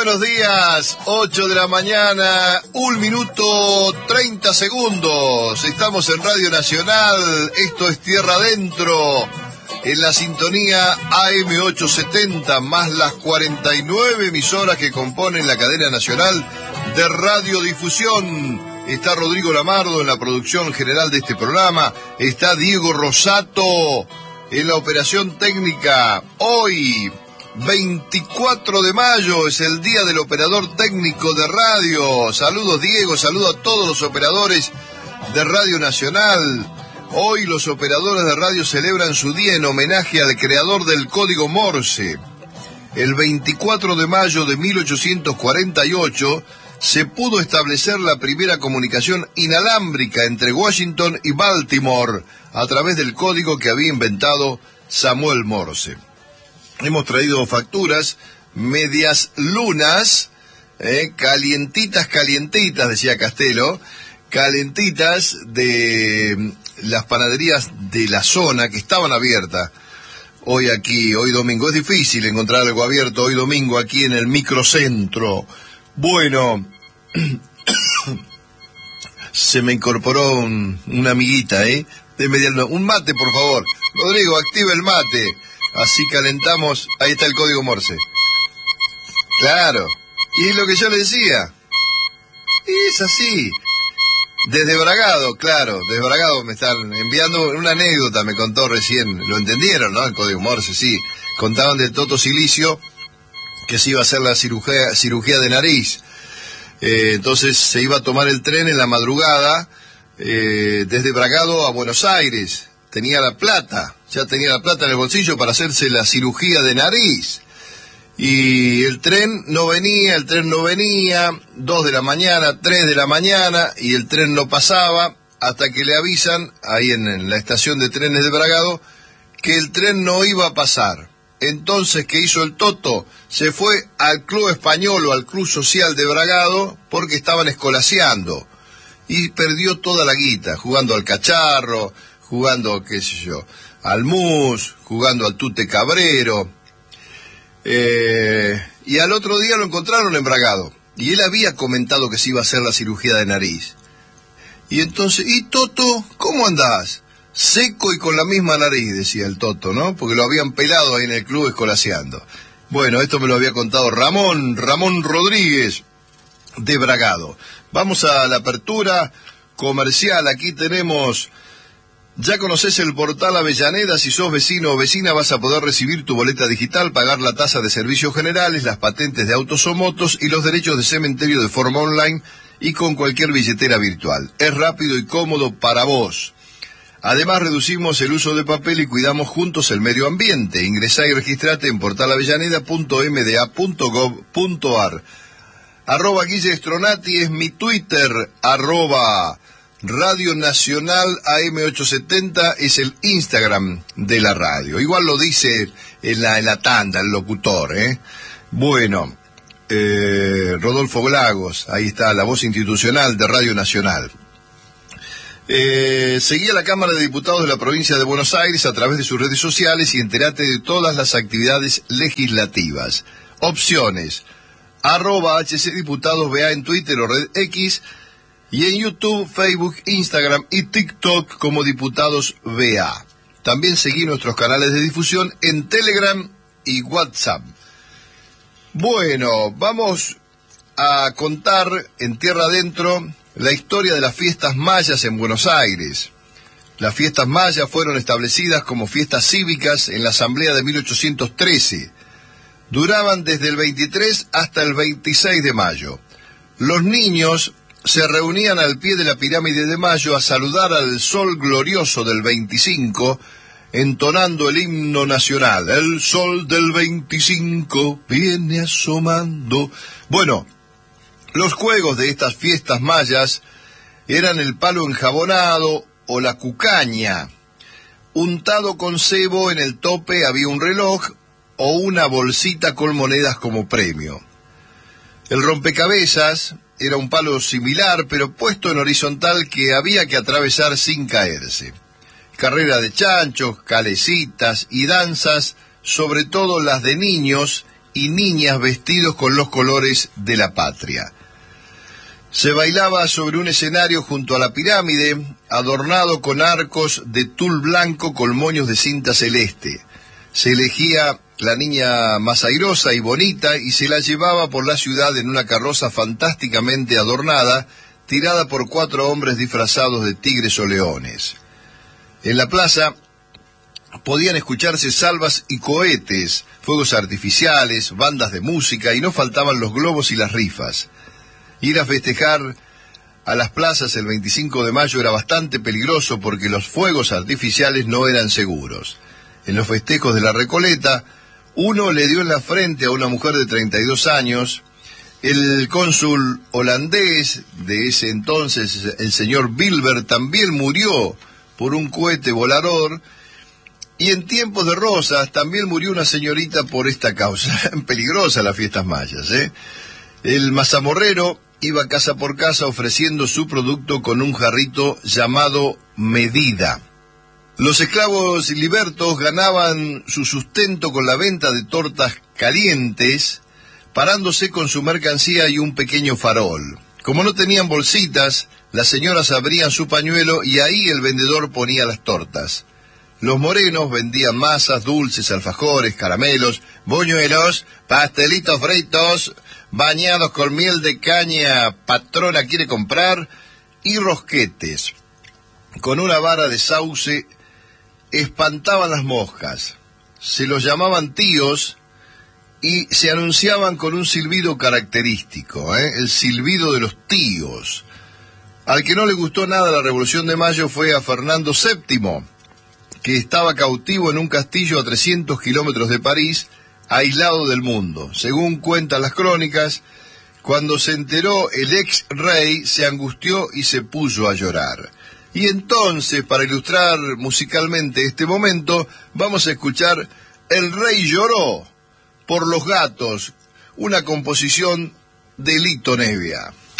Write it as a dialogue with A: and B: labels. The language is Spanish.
A: buenos días, 8 de la mañana, 1 minuto 30 segundos. Estamos en Radio Nacional, esto es Tierra Adentro, en la sintonía AM870, más las 49 emisoras que componen la cadena nacional de radiodifusión. Está Rodrigo Lamardo en la producción general de este programa, está Diego Rosato en la operación técnica. Hoy, 24 de mayo, es el día del operador técnico de radio. Saludos, Diego, saludo a todos los operadores de Radio Nacional. Hoy los operadores de radio celebran su día en homenaje al creador del código Morse. El 24 de mayo de 1848 se pudo establecer la primera comunicación inalámbrica entre Washington y Baltimore a través del código que había inventado Samuel Morse. Hemos traído facturas medias lunas, calientitas, decía Castelo, calentitas de las panaderías de la zona que estaban abiertas. Hoy domingo, es difícil encontrar algo abierto hoy domingo aquí en el microcentro. Bueno, se me incorporó una amiguita, un mate, por favor. Rodrigo, activa el mate. Así calentamos. Ahí está el código Morse. Claro. Y es lo que yo le decía. Es así. Desde Bragado, claro. Desde Bragado me están enviando una anécdota, me contó recién. Lo entendieron, ¿no? El código Morse, sí. Contaban del Toto Silicio que se iba a hacer la cirugía de nariz. Entonces se iba a tomar el tren en la madrugada desde Bragado a Buenos Aires. Tenía la plata, ya tenía la plata en el bolsillo para hacerse la cirugía de nariz. Y el tren no venía, 2 de la mañana, 3 de la mañana, y el tren no pasaba, hasta que le avisan, ahí en la estación de trenes de Bragado, que el tren no iba a pasar. Entonces, ¿qué hizo el Toto? Se fue al Club Español o al Club Social de Bragado, porque estaban escolaseando. Y perdió toda la guita, jugando al cacharro, jugando, qué sé yo, al mus, jugando al tute cabrero. Y al otro día lo encontraron en Bragado. Y él había comentado que se iba a hacer la cirugía de nariz. Y entonces, ¿y Toto, cómo andás? Seco y con la misma nariz, decía el Toto, ¿no? Porque lo habían pelado ahí en el club escolaseando. Bueno, esto me lo había contado Ramón Rodríguez de Bragado. Vamos a la apertura comercial. Aquí tenemos... Ya conoces el portal Avellaneda. Si sos vecino o vecina vas a poder recibir tu boleta digital, pagar la tasa de servicios generales, las patentes de autos o motos y los derechos de cementerio de forma online y con cualquier billetera virtual. Es rápido y cómodo para vos. Además reducimos el uso de papel y cuidamos juntos el medio ambiente. Ingresá y registrate en portalavellaneda.mda.gov.ar. @Guille Stronati es mi Twitter, Radio Nacional AM870 es el Instagram de la radio. Igual lo dice en la tanda el locutor, Bueno, Rodolfo Glagos, ahí está, la voz institucional de Radio Nacional. Seguí a la Cámara de Diputados de la provincia de Buenos Aires a través de sus redes sociales y entérate de todas las actividades legislativas. Opciones: @HCDiputadosBA en Twitter o Red X, y en YouTube, Facebook, Instagram y TikTok como Diputados BA. También seguí nuestros canales de difusión en Telegram y WhatsApp. Bueno, vamos a contar en Tierra Adentro la historia de las fiestas mayas en Buenos Aires. Las fiestas mayas fueron establecidas como fiestas cívicas en la Asamblea de 1813. Duraban desde el 23 hasta el 26 de mayo. Los niños se reunían al pie de la pirámide de Mayo a saludar al sol glorioso del 25, entonando el himno nacional. El sol del 25 viene asomando. Bueno, los juegos de estas fiestas mayas eran el palo enjabonado o la cucaña. Untado con cebo en el tope había un reloj o una bolsita con monedas como premio. El rompecabezas era un palo similar, pero puesto en horizontal que había que atravesar sin caerse. Carrera de chanchos, calecitas y danzas, sobre todo las de niños, y niñas vestidos con los colores de la patria. Se bailaba sobre un escenario junto a la pirámide, adornado con arcos de tul blanco con moños de cinta celeste. Se elegía la niña más airosa y bonita y se la llevaba por la ciudad en una carroza fantásticamente adornada, tirada por 4 hombres disfrazados de tigres o leones. En la plaza podían escucharse salvas y cohetes, fuegos artificiales, bandas de música y no faltaban los globos y las rifas. Ir a festejar a las plazas el 25 de mayo era bastante peligroso porque los fuegos artificiales no eran seguros. En los festejos de la Recoleta, uno le dio en la frente a una mujer de 32 años, el cónsul holandés de ese entonces, el señor Bilber, también murió por un cohete volador, y en tiempos de Rosas también murió una señorita por esta causa. Peligrosas las fiestas mayas, ¿eh? El mazamorrero iba casa por casa ofreciendo su producto con un jarrito llamado medida. Los esclavos libertos ganaban su sustento con la venta de tortas calientes, parándose con su mercancía y un pequeño farol. Como no tenían bolsitas, las señoras abrían su pañuelo y ahí el vendedor ponía las tortas. Los morenos vendían masas, dulces, alfajores, caramelos, buñuelos, pastelitos fritos, bañados con miel de caña, patrona quiere comprar, y rosquetes. Con una vara de sauce espantaban las moscas. Se los llamaban tíos y se anunciaban con un silbido característico, el silbido de los tíos. Al que no le gustó nada la Revolución de Mayo fue a Fernando VII, que estaba cautivo en un castillo a 300 kilómetros de París, aislado del mundo. Según cuentan las crónicas, cuando se enteró el ex rey se angustió y se puso a llorar. Y entonces, para ilustrar musicalmente este momento, vamos a escuchar El rey lloró por los gatos, una composición de Lito Nevia.